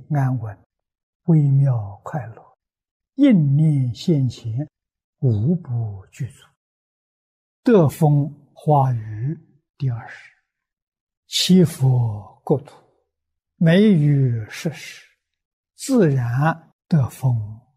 安稳，微妙快乐，应念现前，无不具足。德风化雨第20，祈福国土，美于世事，自然得风